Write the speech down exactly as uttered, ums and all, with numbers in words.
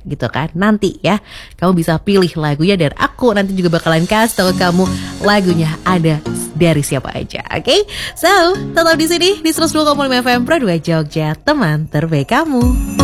gitu kan. Nanti ya kamu bisa pilih lagunya dan aku nanti juga bakalan kasih tahu kamu lagunya ada dari siapa aja. Oke, okay? So tetap di sini di seratus dua koma lima F M Pro dua Jogja, teman terbaik kamu.